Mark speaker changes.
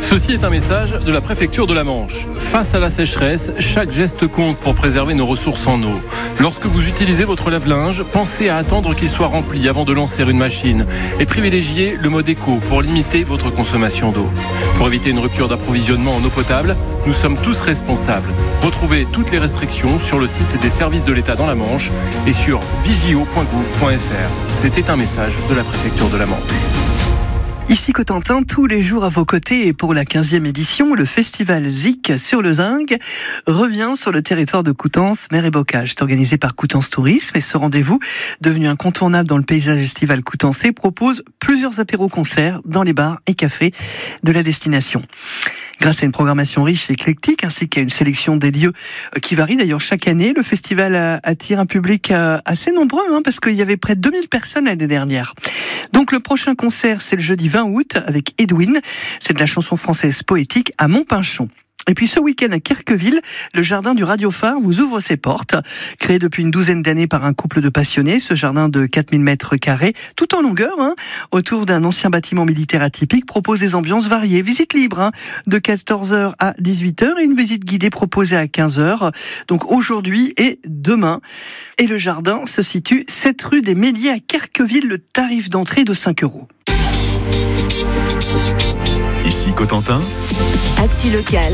Speaker 1: Ceci est un message de la préfecture de la Manche. Face à la sécheresse, chaque geste compte pour préserver nos ressources en eau. Lorsque vous utilisez votre lave-linge, pensez à attendre qu'il soit rempli avant de lancer une machine et privilégiez le mode éco pour limiter votre consommation d'eau. Pour éviter une rupture d'approvisionnement en eau potable, nous sommes tous responsables. Retrouvez toutes les restrictions sur le site des services de l'État dans la Manche et sur vigio.gouv.fr. C'était un message de la préfecture de la Manche.
Speaker 2: Ici Cotentin, tous les jours à vos côtés, et pour la 15e édition, le festival Zik sur le Zinc revient sur le territoire de Coutances, mer et bocage. C'est organisé par Coutances Tourisme et ce rendez-vous, devenu incontournable dans le paysage estival coutancais, propose plusieurs apéros-concerts dans les bars et cafés de la destination. Grâce à une programmation riche et éclectique, ainsi qu'à une sélection des lieux qui varie d'ailleurs chaque année, le festival attire un public assez nombreux, parce qu'il y avait près de 2000 personnes l'année dernière. Donc le prochain concert, c'est le jeudi 20 août avec Edwin. C'est de la chanson française poétique à Montpinchon. Et puis ce week-end à Querqueville, le jardin du Radiophare vous ouvre ses portes. Créé depuis une douzaine d'années par un couple de passionnés, ce jardin de 4000 mètres carrés, tout en longueur, autour d'un ancien bâtiment militaire atypique, propose des ambiances variées. Visite libre, de 14h à 18h et une visite guidée proposée à 15h. Donc aujourd'hui et demain. Et le jardin se situe 7 rue des Méliers à Querqueville, le tarif d'entrée de 5 €.
Speaker 3: Ici Cotentin.
Speaker 4: Actu local,